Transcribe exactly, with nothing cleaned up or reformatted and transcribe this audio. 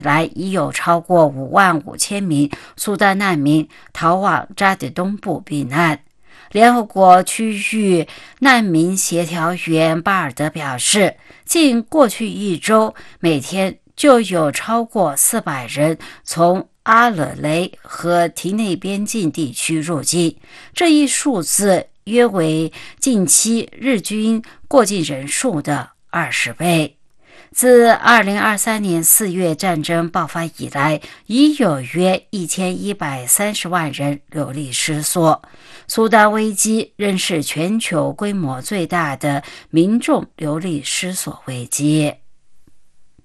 来已有超过五万五千名苏丹难民逃往扎德东部避难。联合国区域难民协调员巴尔德表示，近过去一周，每天就有超过四百人从阿勒雷和提内边境地区入境，这一数字约为近期日均过境人数的二十倍。自二零二三年四月战争爆发以来，已有约一千一百三十万人流离失所。苏丹危机仍是全球规模最大的民众流离失所危机。